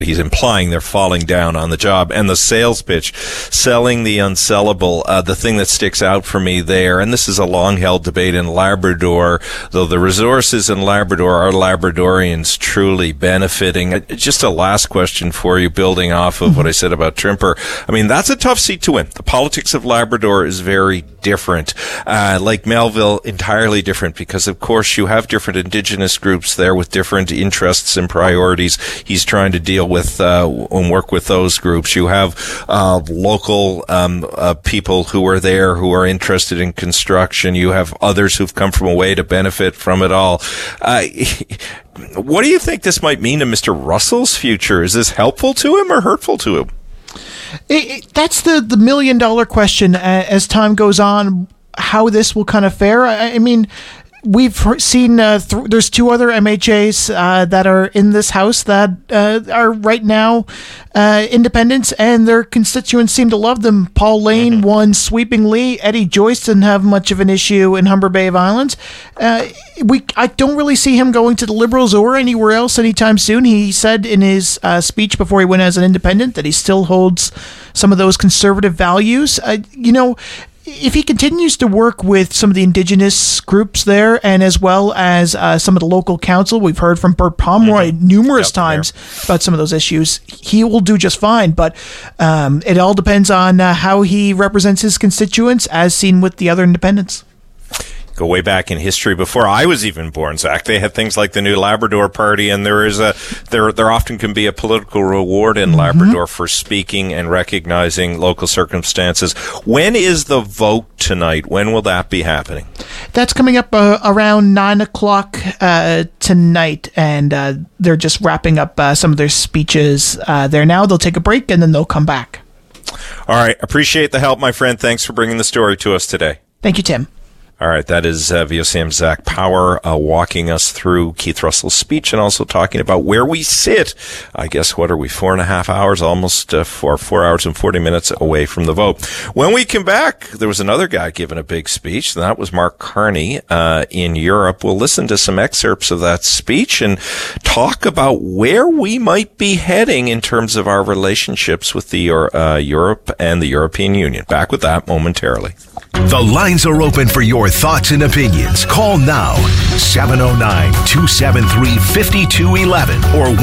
He's implying they're falling down on the job. And the sales pitch, selling the unsellable, the thing that sticks out for me there, and this is a long-held debate in Labrador, though the resources in Labrador, are Labradorians truly benefiting? Just a last question for you, building off of what I said about Trimper. I mean, that's a tough seat to win. The politics of Labrador is very different. Like Melville, entirely different, because of course you have different Indigenous groups there with different interests and priorities. He's trying to deal with and work with those groups. You have local people who are there who are interested in construction. You have others who've come from away to benefit from it all. What do you think this might mean to Mr. Russell's future? Is this helpful to him or hurtful to him? That's the $1 million question as time goes on, how this will kind of fare. I mean, we've seen there's two other MHAs that are in this House that are right now independents, and their constituents seem to love them. Paul Lane won sweepingly. Eddie Joyce didn't have much of an issue in Humber Bay of Islands. I don't really see him going to the Liberals or anywhere else anytime soon. He said in his speech before he went as an independent that he still holds some of those conservative values. If he continues to work with some of the Indigenous groups there, and as well as some of the local council, we've heard from Bert Pomeroy numerous times about some of those issues, he will do just fine. But it all depends on how he represents his constituents, as seen with the other independents. Go way back in history before I was even born, Zach. They had things like the New Labrador Party, and there often can be a political reward in Labrador for speaking and recognizing local circumstances. When is the vote tonight? When will that be happening? That's coming up around 9 o'clock tonight, and they're just wrapping up some of their speeches there now. They'll take a break, and then they'll come back. All right. Appreciate the help, my friend. Thanks for bringing the story to us today. Thank you, Tim. All right, that is VOCM's Zach Power walking us through Keith Russell's speech and also talking about where we sit. I guess, what are we, 4.5 hours, almost 4 hours and 40 minutes away from the vote. When we come back, there was another guy giving a big speech, and that was Mark Carney in Europe. We'll listen to some excerpts of that speech and talk about where we might be heading in terms of our relationships with the Europe and the European Union. Back with that momentarily. The lines are open for your thoughts and opinions. Call now, 709-273-5211 or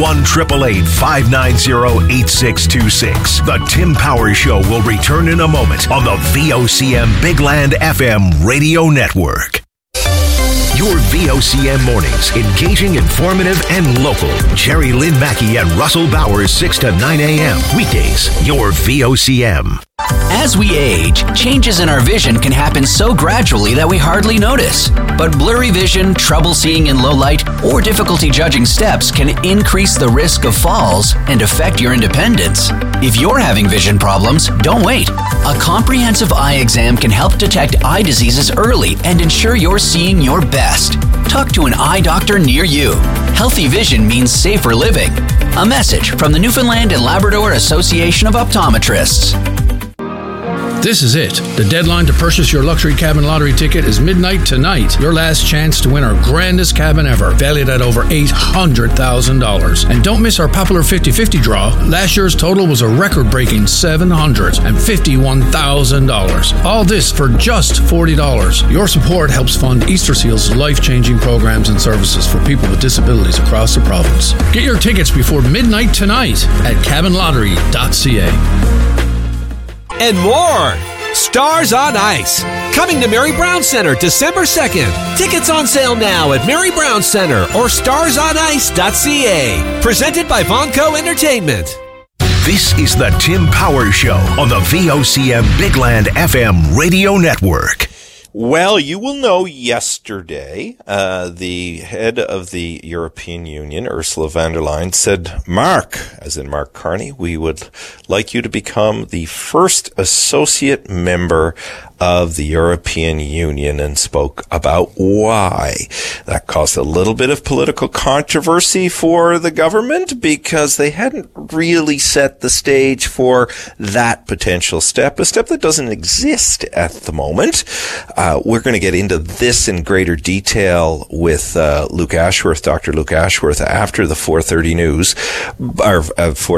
1-888-590-8626. The Tim Power Show will return in a moment on the VOCM Big Land FM radio network. Your VOCM mornings, engaging, informative, and local. Jerry Lynn Mackey and Russell Bowers, 6 to 9 a.m. Weekdays, your VOCM. As we age, changes in our vision can happen so gradually that we hardly notice. But blurry vision, trouble seeing in low light, or difficulty judging steps can increase the risk of falls and affect your independence. If you're having vision problems, don't wait. A comprehensive eye exam can help detect eye diseases early and ensure you're seeing your best. Talk to an eye doctor near you. Healthy vision means safer living. A message from the Newfoundland and Labrador Association of Optometrists. This is it. The deadline to purchase your luxury cabin lottery ticket is midnight tonight. Your last chance to win our grandest cabin ever, valued at over $800,000. And don't miss our popular 50-50 draw. Last year's total was a record-breaking $751,000. All this for just $40. Your support helps fund Easter Seal's life-changing programs and services for people with disabilities across the province. Get your tickets before midnight tonight at cabinlottery.ca. And more. Stars on Ice. Coming to Mary Brown Center December 2nd. Tickets on sale now at Mary Brown Center or starsonice.ca. Presented by Vonco Entertainment. This is the Tim Power Show on the VOCM Big Land FM radio network. Well, you will know yesterday, the head of the European Union, Ursula von der Leyen, said, Mark, as in Mark Carney, we would like you to become the first associate member of the European Union, and spoke about why. That caused a little bit of political controversy for the government because they hadn't really set the stage for that potential step, a step that doesn't exist at the moment. We're going to get into this in greater detail with Luke Ashworth, Dr. Luke Ashworth, after the 4:30 news, or